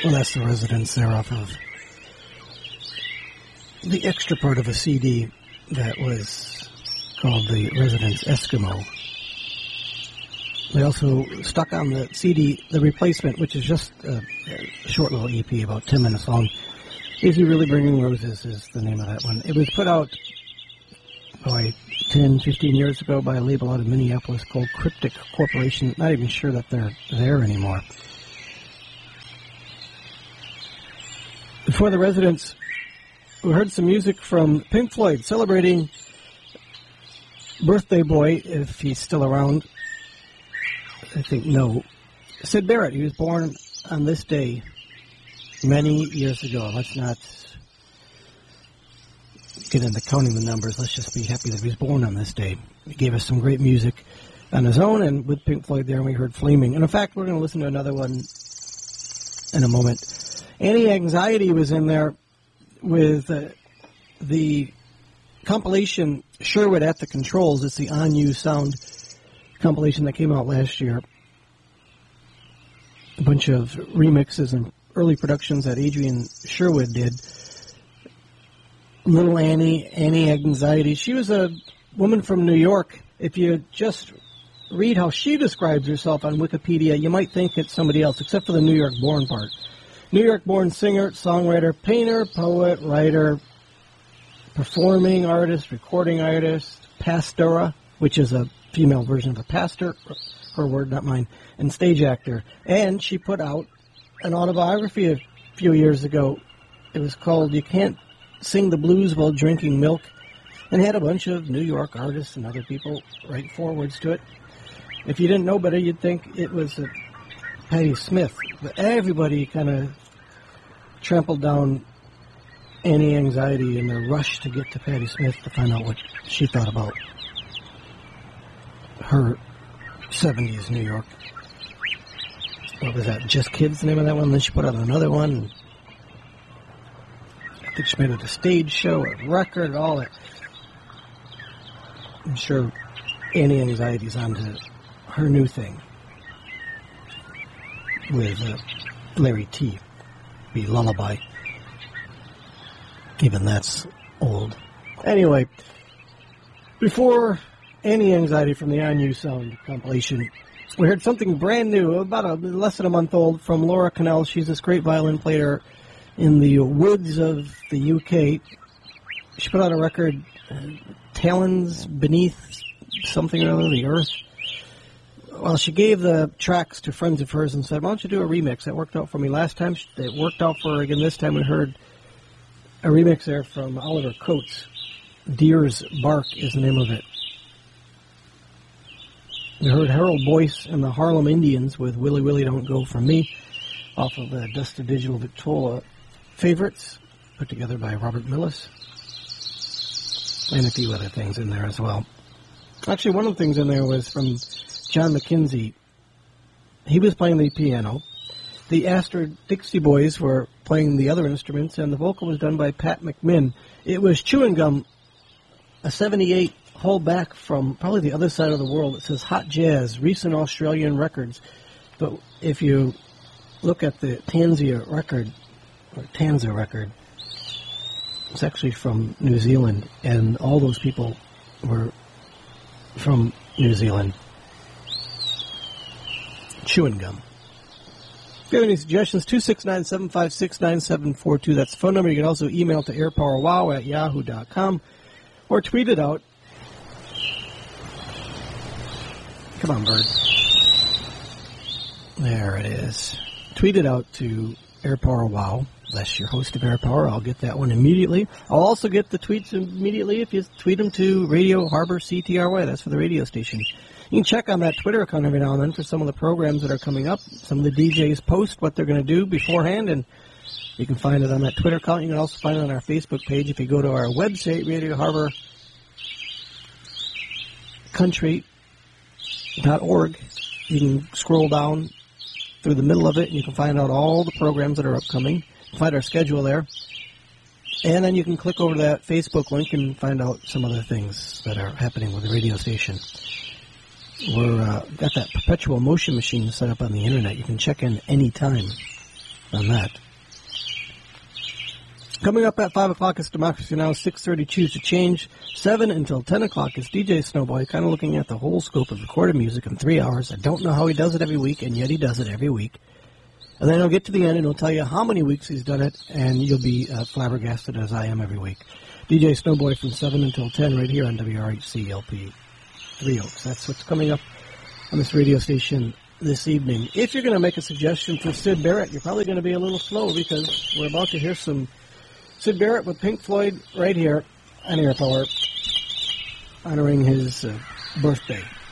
Well, that's the Residents there off of the extra part of a CD that was called the Residents Eskimo. They also stuck on the CD The Replacement, which is just a short little EP, about 10 minutes long. Is He Really Bringing Roses is the name of that one. It was put out 10, 15 years ago by a label out of Minneapolis called Cryptic Corporation. Not even sure that they're there anymore. Before the Residents, we heard some music from Pink Floyd celebrating Birthday Boy, if he's still around. I think no. Syd Barrett, he was born on this day many years ago. Let's not get into counting the numbers. Let's just be happy that he was born on this day. He gave us some great music on his own, and with Pink Floyd there, we heard Flaming. And in fact, we're going to listen to another one in a moment. Anti-Anxiety was in there with the compilation Sherwood at the Controls. It's the On You Sound compilation that came out last year. A bunch of remixes and early productions that Adrian Sherwood did. Little Annie, Anti-Anxiety. She was a woman from New York. If you just read how she describes herself on Wikipedia, you might think it's somebody else, except for the New York-born part. New York-born singer, songwriter, painter, poet, writer, performing artist, recording artist, pastora, which is a female version of a pastor, her word, not mine, and stage actor. And she put out an autobiography a few years ago. It was called You Can't Sing the Blues While Drinking Milk, and had a bunch of New York artists and other people write forewords to it. If you didn't know better, you'd think it was Patti Smith. But everybody kind of trampled down Anti-Anxiety in the rush to get to Patti Smith to find out what she thought about her 70s New York. What was that? Just Kids, the name of that one? Then she put out another one. I think she made it a stage show, a record, all that. I'm sure Anti-Anxiety's on to her new thing with Larry T. Be Lullaby. Even that's old. Anyway, before Anti-Anxiety from the On You Sound compilation, we heard something brand new, about less than a month old, from Laura Connell. She's this great violin player in the woods of the UK. She put out a record, Talons Beneath something or other, the Earth. Well, she gave the tracks to friends of hers and said, why don't you do a remix? That worked out for me last time. It worked out for her again this time. We heard a remix there from Oliver Coates. Deer's Bark is the name of it. We heard Harold Boyce and the Harlem Indians with Willy Willy Don't Go For Me off of the Dusty Digital Victrola Favorites, put together by Robert Millis. And a few other things in there as well. Actually, one of the things in there was from John McKenzie. He was playing the piano. The Astor Dixie Boys were playing the other instruments, and the vocal was done by Pat McMinn. It was Chewing Gum, a 78 haul back from probably the other side of the world. It says Hot Jazz, recent Australian records. But if you look at the Tanzia record, it's actually from New Zealand, and all those people were from New Zealand. Chewing Gum. If you have any suggestions, 269-756-9742. That's the phone number. You can also email to airpowerwow@yahoo.com or tweet it out. Come on, bird. There it is. Tweet it out to AirPowerWow. That's your host of AirPower. I'll get that one immediately. I'll also get the tweets immediately if you tweet them to Radio Harbor CTRY. That's for the radio station. You can check on that Twitter account every now and then for some of the programs that are coming up. Some of the DJs post what they're going to do beforehand, and you can find it on that Twitter account. You can also find it on our Facebook page. If you go to our website, Radio Harbor Country.org, you can scroll down through the middle of it, and you can find out all the programs that are upcoming. Find our schedule there. And then you can click over to that Facebook link and find out some other things that are happening with the radio station. We're got that perpetual motion machine set up on the internet. You can check in any time on that. Coming up at 5 o'clock is Democracy Now! 6:30, Choose to Change. 7 until 10 o'clock is DJ Snowboy, kind of looking at the whole scope of recorded music in 3 hours. I don't know how he does it every week, and yet he does it every week. And then he'll get to the end, and he'll tell you how many weeks he's done it, and you'll be flabbergasted, as I am every week. DJ Snowboy from 7 until 10 right here on WRHC-LP 3 Oaks. That's what's coming up on this radio station this evening. If you're going to make a suggestion for Syd Barrett, you're probably going to be a little slow because we're about to hear some Syd Barrett with Pink Floyd right here on Air Power, honoring his birthday.